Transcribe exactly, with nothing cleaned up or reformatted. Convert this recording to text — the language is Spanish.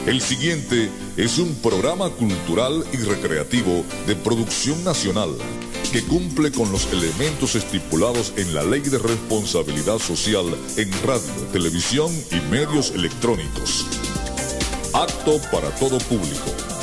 El siguiente es un programa cultural y recreativo de producción nacional que cumple con los elementos estipulados en la Ley de Responsabilidad Social en radio, televisión y medios electrónicos. Apto para todo público.